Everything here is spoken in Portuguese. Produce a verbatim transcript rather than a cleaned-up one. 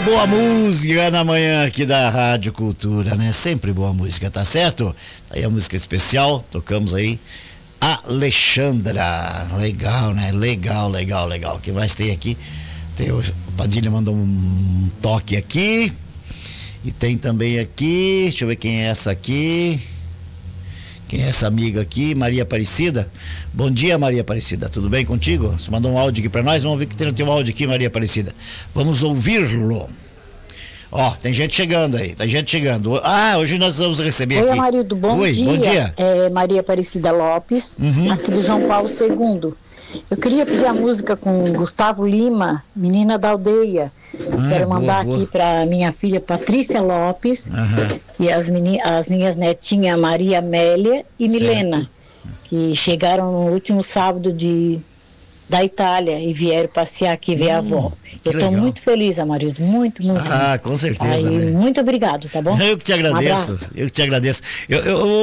boa música na manhã aqui da Rádio Cultura, né? Sempre boa música, tá certo? Aí a música especial, tocamos aí Alexandra. Legal, né? Legal, legal, legal. O que mais tem aqui? Tem o, o Padilha mandou um toque aqui. E tem também aqui, deixa eu ver quem é essa aqui. Quem é essa amiga aqui? Maria Aparecida. Bom dia, Maria Aparecida. Tudo bem contigo? Você mandou um áudio aqui pra nós. Vamos ver que tem o teu áudio aqui, Maria Aparecida. Vamos ouvi-lo. Ó, tem gente chegando aí. Tem gente chegando. Ah, hoje nós vamos receber Oi, aqui. marido, bom Oi, dia. bom dia. É Maria Aparecida Lopes, Uhum. aqui do João Paulo segundo. Eu queria pedir a música com Gustavo Lima, Menina da Aldeia. Ah, Quero mandar boa, aqui para minha filha Patrícia Lopes Aham. e as, meni, as minhas netinhas Maria Amélia e Certo. Milena, que chegaram no último sábado de, da Itália e vieram passear aqui ver Hum, a avó. que Eu estou legal. muito feliz, Amarildo, muito, muito. Ah, muito. com certeza, Aí, né? muito obrigado, tá bom? Eu que te Um agradeço. abraço. Eu que te agradeço. Eu, eu, eu